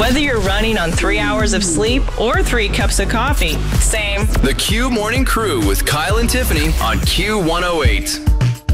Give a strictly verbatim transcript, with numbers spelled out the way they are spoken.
Whether you're running on three hours of sleep or three cups of coffee, same. The Q Morning Crew with Kyle and Tiffany on Q one oh eight.